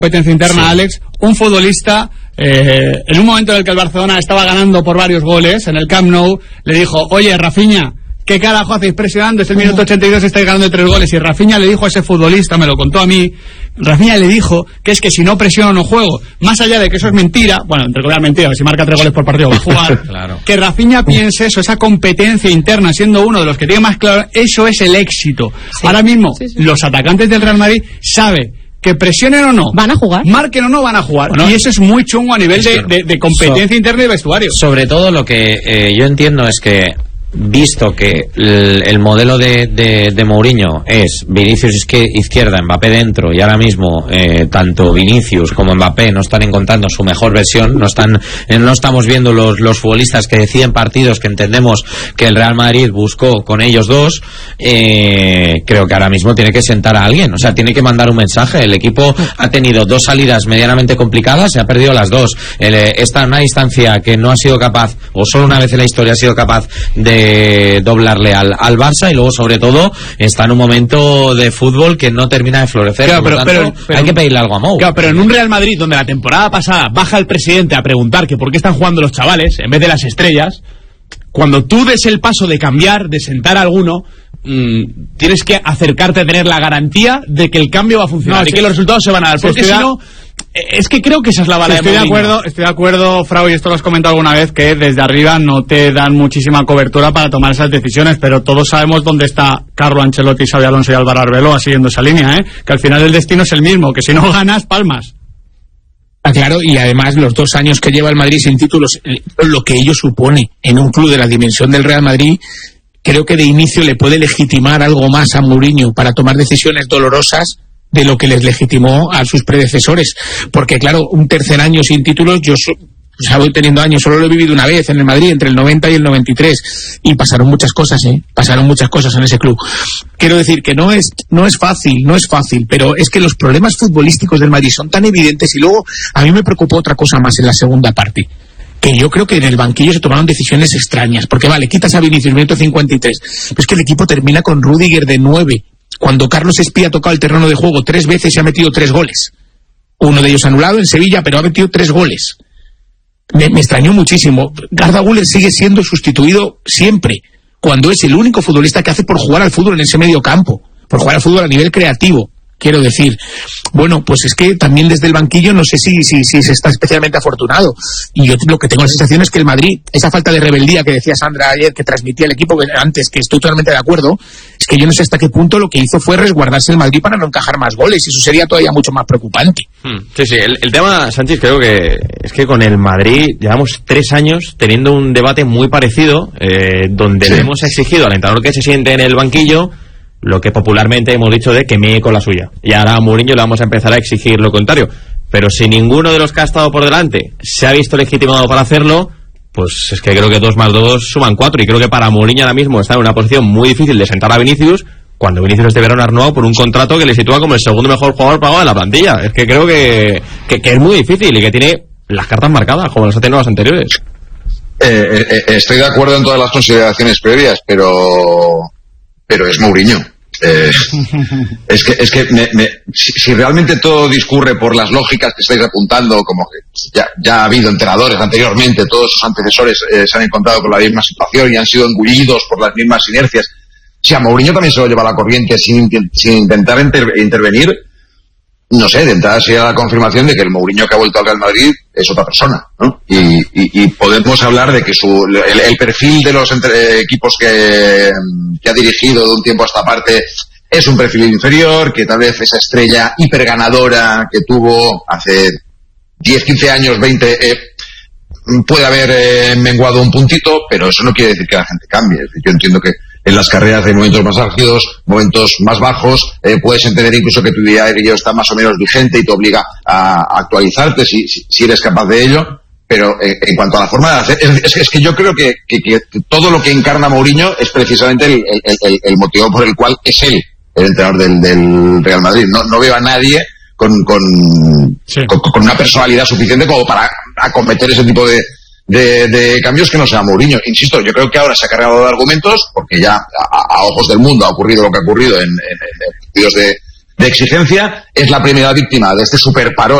competencia interna, sí. Alex, un futbolista, en un momento en el que el Barcelona estaba ganando por varios goles, en el Camp Nou, le dijo, oye, Rafinha, ¿qué carajo hacéis presionando? Es el minuto 82, estáis ganando 3 goles. Y Rafinha le dijo a ese futbolista, me lo contó a mí, Rafinha le dijo que es que si no presiono no juego. Más allá de que eso es mentira, bueno, entre comillas mentira, si marca 3 goles por partido va a jugar, claro. Que Rafinha piense eso, esa competencia interna, siendo uno de los que tiene más claro, eso es el éxito. Sí. Ahora mismo, sí. Los atacantes del Real Madrid saben que presionen o no, van a jugar, marquen o no, van a jugar. Bueno, y eso es muy chungo a nivel de competencia interna y vestuario. Sobre todo lo que yo entiendo es que, visto que el modelo de Mourinho es Vinicius izquierda, Mbappé dentro, y ahora mismo tanto Vinicius como Mbappé no están encontrando su mejor versión, no estamos viendo los futbolistas que deciden partidos que entendemos que el Real Madrid buscó con ellos dos, creo que ahora mismo tiene que sentar a alguien, o sea, tiene que mandar un mensaje. El equipo ha tenido 2 salidas medianamente complicadas, se ha perdido las 2, está en una distancia que no ha sido capaz, o solo una vez en la historia ha sido capaz de doblarle al Barça, y luego sobre todo está en un momento de fútbol que no termina de florecer. Claro, pero hay que pedirle algo a Mou. Claro, pero en un Real Madrid donde la temporada pasada baja el presidente a preguntar que por qué están jugando los chavales en vez de las estrellas, cuando tú des el paso de cambiar, de sentar a alguno, tienes que acercarte a tener la garantía de que el cambio va a funcionar, y que los resultados se van a dar, porque si no, es que creo que esa es la bala de Mourinho. Estoy de acuerdo, Frau, y esto lo has comentado alguna vez, que desde arriba no te dan muchísima cobertura para tomar esas decisiones, pero todos sabemos dónde está Carlo Ancelotti, Xabi Alonso y Álvaro Arbeloa siguiendo esa línea, que al final el destino es el mismo, que si no ganas, palmas. Claro, y además los 2 años que lleva el Madrid sin títulos, lo que ello supone en un club de la dimensión del Real Madrid, creo que de inicio le puede legitimar algo más a Mourinho para tomar decisiones dolorosas de lo que les legitimó a sus predecesores, porque claro, un tercer año sin títulos, voy teniendo años, solo lo he vivido una vez en el Madrid, entre el 90 y el 93, y pasaron muchas cosas en ese club. Quiero decir que no es fácil, pero es que los problemas futbolísticos del Madrid son tan evidentes, y luego a mí me preocupó otra cosa más en la segunda parte, que yo creo que en el banquillo se tomaron decisiones extrañas, porque vale, quitas a Vinicius, minuto 53, pero es que el equipo termina con Rüdiger de 9, cuando Carlos Espía ha tocado el terreno de juego 3 veces y ha metido 3 goles. Uno de ellos anulado en Sevilla, pero ha metido 3 goles. Me extrañó muchísimo. Arda Güler sigue siendo sustituido siempre, cuando es el único futbolista que hace por jugar al fútbol en ese medio campo, por jugar al fútbol a nivel creativo. Quiero decir, bueno, pues es que también desde el banquillo no sé si se está especialmente afortunado. Y yo lo que tengo la sensación es que el Madrid, esa falta de rebeldía que decía Sandra ayer, que transmitía el equipo antes, que estoy totalmente de acuerdo, es que yo no sé hasta qué punto lo que hizo fue resguardarse el Madrid para no encajar más goles, y eso sería todavía mucho más preocupante. Sí, el tema, Sánchez, creo que es que con el Madrid llevamos 3 años teniendo un debate muy parecido, donde le hemos exigido al entrenador que se siente en el banquillo lo que popularmente hemos dicho de que mee con la suya, y ahora a Mourinho le vamos a empezar a exigir lo contrario. Pero si ninguno de los que ha estado por delante se ha visto legitimado para hacerlo, pues es que creo que 2 más 2 suman 4, y creo que para Mourinho ahora mismo está en una posición muy difícil de sentar a Vinicius, cuando Vinicius este verano ha renovado por un contrato que le sitúa como el segundo mejor jugador pagado de la plantilla. Es que creo que es muy difícil, y que tiene las cartas marcadas como las ha tenido las anteriores. Estoy de acuerdo en todas las consideraciones previas, pero es Mourinho. Es que si realmente todo discurre por las lógicas que estáis apuntando, como que ya ha habido entrenadores anteriormente, todos sus antecesores se han encontrado con la misma situación y han sido engullidos por las mismas inercias. Si a Mourinho también se lo lleva la corriente sin intentar intervenir, no sé, de entrada sería la confirmación de que el Mourinho que ha vuelto al Real Madrid es otra persona, ¿no? Y podemos hablar de que el perfil de los equipos que ha dirigido de un tiempo a esta parte es un perfil inferior, que tal vez esa estrella hiperganadora que tuvo hace 10, 15 años, 20, puede haber menguado un puntito, pero eso no quiere decir que la gente cambie. Yo entiendo que en las carreras hay momentos más álgidos, momentos más bajos, puedes entender incluso que tu diario está más o menos vigente y te obliga a actualizarte si eres capaz de ello, pero en cuanto a la forma de hacer, es que yo creo que todo lo que encarna Mourinho es precisamente el motivo por el cual es él el entrenador del Real Madrid. No veo a nadie con una personalidad suficiente como para acometer ese tipo de cambios que no sea Mourinho. Insisto, yo creo que ahora se ha cargado de argumentos, porque ya a ojos del mundo ha ocurrido lo que ha ocurrido en partidos de exigencia, es la primera víctima de este superparón